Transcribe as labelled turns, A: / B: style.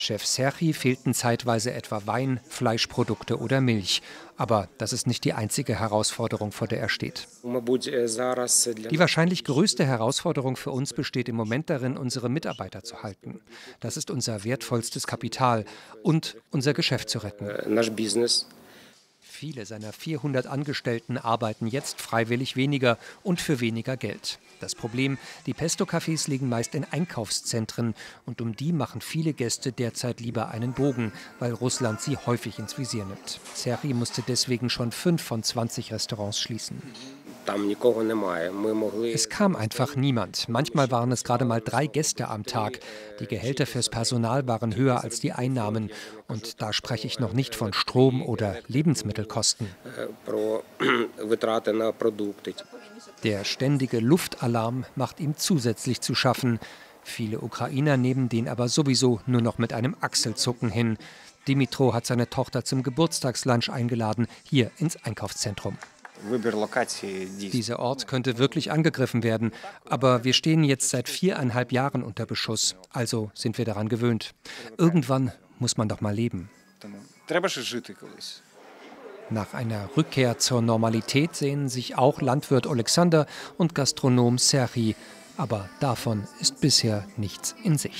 A: Chef Serhii fehlten zeitweise etwa Wein, Fleischprodukte oder Milch. Aber das ist nicht die einzige Herausforderung, vor der er steht. Die wahrscheinlich größte Herausforderung für uns besteht im Moment darin, unsere Mitarbeiter zu halten. Das ist unser wertvollstes Kapital und unser Geschäft zu retten. Viele seiner 400 Angestellten arbeiten jetzt freiwillig weniger und für weniger Geld. Das Problem, die Pesto-Cafés liegen meist in Einkaufszentren und um die machen viele Gäste derzeit lieber einen Bogen, weil Russland sie häufig ins Visier nimmt. Serhii musste deswegen schon 5 von 20 Restaurants schließen. Es kam einfach niemand. Manchmal waren es gerade mal 3 Gäste am Tag. Die Gehälter fürs Personal waren höher als die Einnahmen. Und da spreche ich noch nicht von Strom- oder Lebensmittelkosten. Der ständige Luftalarm macht ihm zusätzlich zu schaffen. Viele Ukrainer nehmen den aber sowieso nur noch mit einem Achselzucken hin. Dimitro hat seine Tochter zum Geburtstagslunch eingeladen, hier ins Einkaufszentrum. Dieser Ort könnte wirklich angegriffen werden, aber wir stehen jetzt seit 4,5 Jahren unter Beschuss, also sind wir daran gewöhnt. Irgendwann muss man doch mal leben. Nach einer Rückkehr zur Normalität sehnen sich auch Landwirt Alexander und Gastronom Serhii, aber davon ist bisher nichts in Sicht.